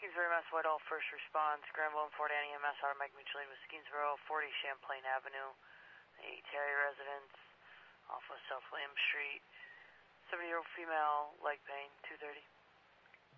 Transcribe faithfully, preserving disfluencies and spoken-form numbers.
Kingsbury, Mass. Whitehall, first response. Granville and Fort Annie, M S automatic mutual aid with Skinsboro, forty Champlain Avenue, a Terry residence off of South William Street. seventy-year-old female, leg pain, two thirty.